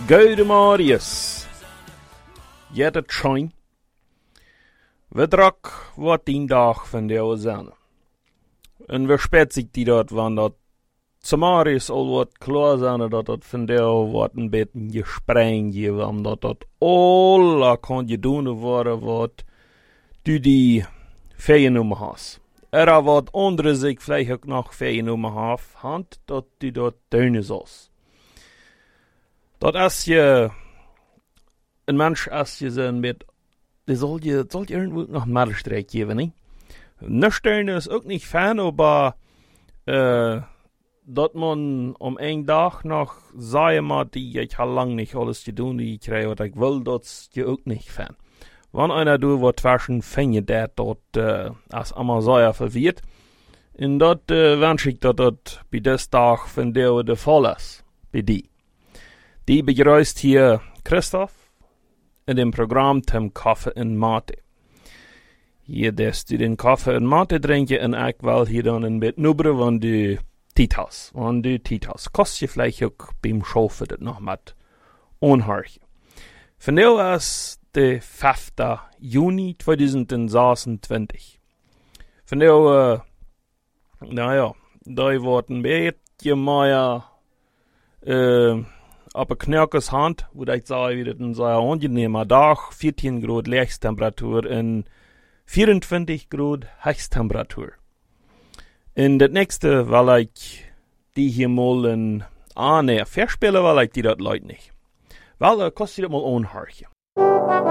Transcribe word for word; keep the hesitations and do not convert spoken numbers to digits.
Gode Marius. Jette trein. We drak wat tien dag van de ozane. En we spet zich die dat, want dat Samarius al wat klaar zijn dat dat van de wat een beetje gespreng je, omdat dat alla kan je doen worden wat du die feenomen has. Er wat andere zich vielleicht ook nog feenomen have, hand dat du dat doen zos. Dat als je een mens als je zijn met, die zal je, zal je irgendwo nog een middelstreek geven, niet? Nüchtern is ook niet fijn, maar uh, dat man om één dag nog zeggen moet, die ik al lang niet alles te doen, die ik krijg wat ik wil, dat is je ook niet fijn. Wanneer einer doet wat versen, vind je dat, dat uh, als allemaal zeer verweert. En dat uh, wens ik dat dat bij deze dag van de de vol is, bij die. Die begrüßt hier Christoph in dem Programm Tim Kaffee en Mate. Hier des du den Kaffee en Mate drinken en ik wil hier dan een beetje nubberen van de Titas. Van de Titas. Kost je vielleicht ook beim Schofen dat nog met onhartje. Vandaag is de vijfde juni tweeduizend zesentwintig. Vandaag, uh, nou ja, daar wordt een beetje meer uh, op een knirkes hand, hoe ik zei, dat een zeer angenehme dag, veertien graden lichttemperatuur en vierentwintig graden hoogtemperatuur. En het nächste wil ik die hier mal een aanneer verspelen, wil ik die dat leid niet. Wel, uh, kost je dat mal onhartje.